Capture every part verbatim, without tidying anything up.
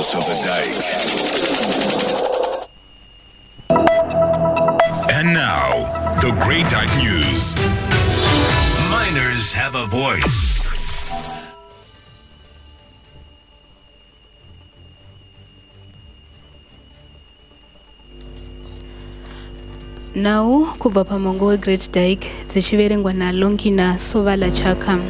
boss of the dike. And now, the Great Dike News. Miners have a voice. Now, kubva pamongo weGreat Dike dzichiverengwa naLongi naSovala Chaka.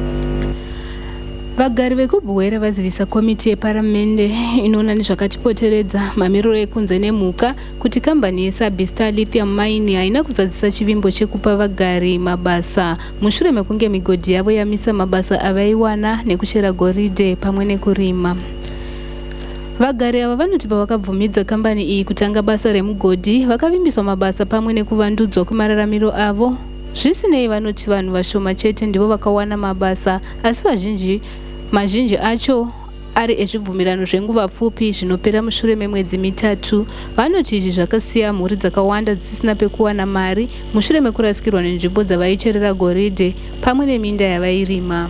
Vagari vekubwera vazivisa komiti yeparamende inoona nezvakatipoteredza mamiriro ekunze nemhuka kuti kambani yeSabista Lithium Mine haina kuzadzisa chivimbo chekupa vagari mabasa mushure mekunge migodhi yavo yamisa mabasa avaiwana nekuchera goridhe pamwe nekurima. Vagari ava vanoti pavakabvumidza kambani iyi kutanga basa remugodhi vakavimbiswa mabasa pamwe nekuvandudzwa kwemararamiro avo. Zvisinei vanoti vanhu vashoma chete ndivo vakawana mabasa, asi vazhinji mazhinji acho ari ezvibvumirano zvenguva pfupi zvinopera mushure memwedzi mitatu. Vanoti izvi zvakasiya mhuri dzakawanda dzisisina pekuwana mari mushure mekurasikirwa nenzvimbo dzavaicherera goridhe pamwe neminda yavairima.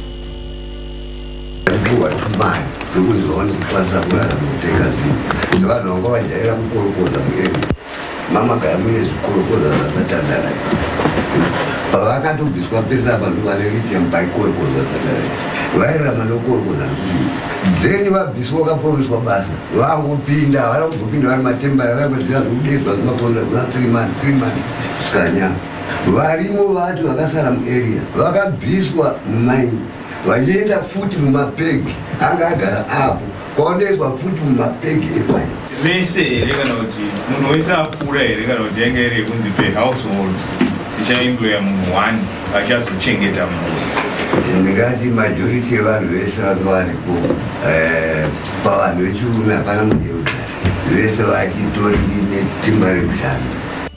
Mama kayamune zvikorokoza zvakatandara pavakatobviswa pesa vanhu vane lithium paikorokoza tandara vairarama nokorokoza dzeni vabviswa vakapromiswa basa vangopinda havana kuzopinda vari matembara vaibazvira zvokudedzwa zvimakonda three months three months sikanya varimo vacho vakasara muarea vakabviswa mumaini vachienda futi mumapegi anga agara apo kwaondoiswa futi mumapegi epaini vese here kana kuti munhu wese akura here kana kuti yange iri yekunzi pehousehold tichaimboya munhu one achazochengeta mhuri. Ndingati majority yevanhu vese vanga varipo pavanhu vechirume hapana mudeudha vese vachitori netimba rekushanda.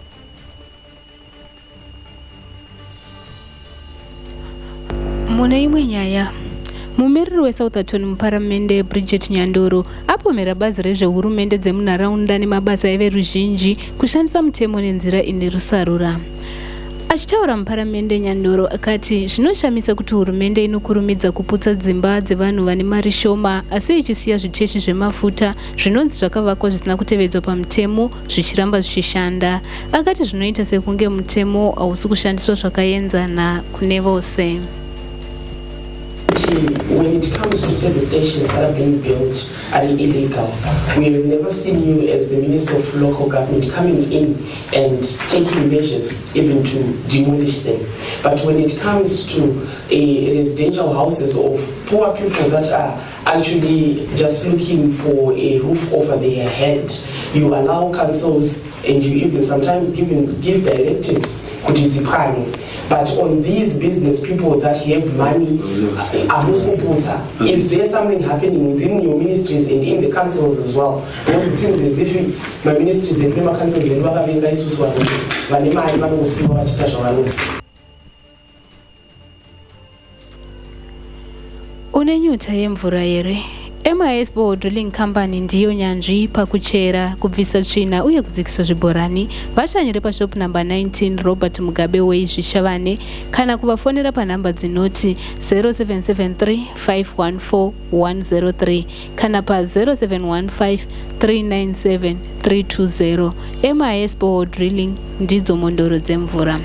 Mune imwe nyaya, mumiriri weSouthampton muparamende Bridget Nyandoro apomera bazi rezvehurumende dzemunharaunda nemabasa everuzhinji kushandisa mutemo nenzira ine rusarura. Achitaura muparamende, Nyandoro akati zvinoshamisa kuti hurumende inokurumidza kuputsa dzimba dzevanhu vane mari shoma asi ichisiya zviteshi zvemafuta zvinonzi zvakavakwa zvisina kutevedzwa pamutemo zvichiramba zvichishanda. Akati zvinoita sekunge mutemo hausi kushandiswa zvakaenzana kune vose. When it comes to service stations that are being built are illegal, we have never seen you as the Minister of Local Government coming in and taking measures even to demolish them. But when it comes to a residential houses of poor people that are actually just looking for a roof over their head, you allow councils and you even sometimes give, give directives. But on these business people that have money, is there something happening within your ministries and in the councils as well? Because it seems as if my ministries and member councils are not having guys who Une nyota yemvura here. M I S Board Drilling Company ndiyo nyanzvi pakuchera, kubvisa tsvina uye kudzikisa zvibhorani. Vashanyire pashop number nineteen Robert Mugabe Way Zvishavane kana kuvafonera panhamba dzinoti zero seven seven three five one four one zero three kana pa zero seven one five three nine seven three two zero. M I S Board Drilling ndidzo mondoro dzemvura.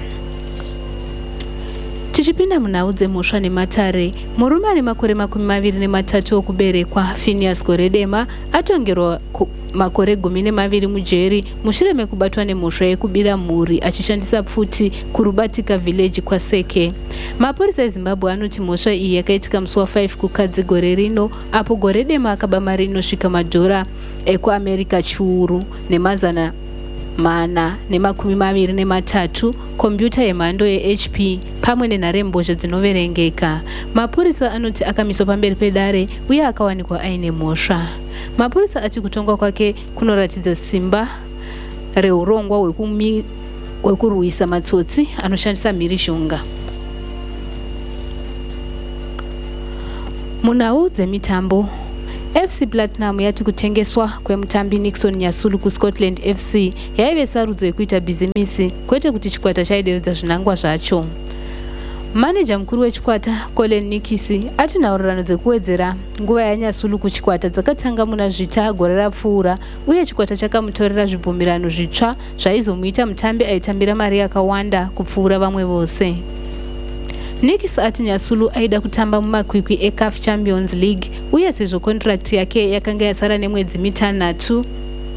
Tichipinda munhau dzemhosva nematare, murume ane makore makumi maviri nematatu okuberekwa Phineas Goredema atongerwa makore gumi nemaviri mujeri mushure mekubatwa nemhosva yekubira mhuri achishandisa pfuti kuRubatika village kwaSeke. Mapurisa eZimbabwe anoti mhosva iyi yakaitika musi wafive kukadzi gore rino apo Goredema akaba mari inosvika madhora ekuAmerica chiuru nemazana mana nemakumi maviri nematatu, kompyuta yemhando yeH P pamwe nenharembozha dzinoverengeka. Mapurisa anoti akamiswa pamberi pedare uye akawanikwa aine mhosva. Mapurisa ati kutongwa kwake kunoratidza simba reurongwa hwekurwisa matsotsi anoshandisa mhirizhonga. Munhau dzemitambo, F C Platinum yati kutengeswa kwemutambi Nixon Nyasulu kuScotland F C yaive sarudzo yekuita bhizimisi kwete kuti chikwata chaideredza zvinangwa zvacho. Manager mkuru wechikwata Colin Nikisi ati nhaurirano dzekuwedzera nguva yaNyasulu kuchikwata dzakatanga muna zvita gore rapfuura uye chikwata chakamutorera zvibvumirano zvitsva zvaizomuita mutambi aitambira mari yakawanda kupfuura vamwe vose. Nikisi ati Nyasulu aida kutamba mumakwikwi eC A F Champions League uye sezvo contract yake yakanga yasara nemwedzi mitanhatu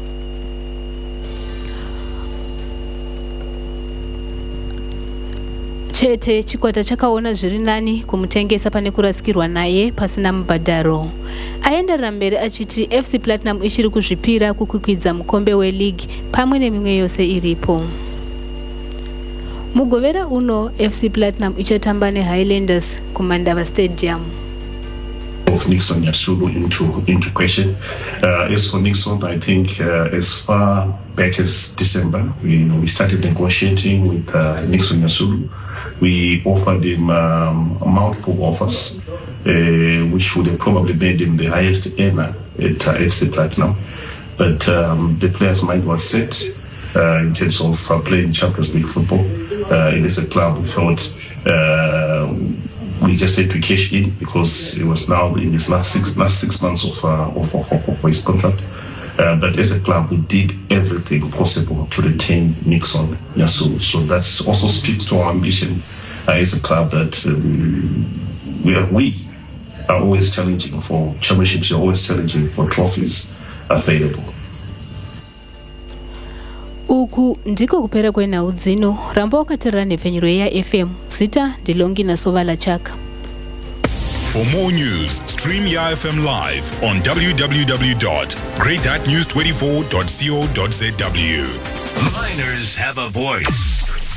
chete, chikwata chakaona zviri nani kumutengesa pane kurasikirwa naye pasina mubhadharo. Aenderera mberi achiti F C Platinum ichiri kuzvipira kukwikwidza mukombe weLeague pamwe nemimwe yose iripo. Mugovera uno F C Platinum ichatamba neHighlanders kuMandava Stadium. Of Nixon Nyasulu into into question. Uh, as for Nixon, I think uh, as far back as December, we we started negotiating with uh, Nixon Nyasulu. We offered him um, multiple offers, uh, which would have probably made him the highest earner at uh, F C Platinum. But um, the player's mind was set uh, in terms of uh, playing Champions League football. Uh, it is a club we felt uh, we just had to cash in because it was now in his last six last six months of uh, of, of, of, of his contract. Uh, but as a club, we did everything possible to retain Nixon Nyasulu. So that also speaks to our ambition uh, as a club that um, we are we are always challenging for championships. We're always challenging for trophies available. Uku ndiko kupera kwenhau dzino. Ramba wakateerera nhepfenyuro yeyaF M. Zita ndilongi nasovala chaka. For more news, stream YaF M live on w w w dot great dot news twenty-four dot co dot z w. Miners have a voice.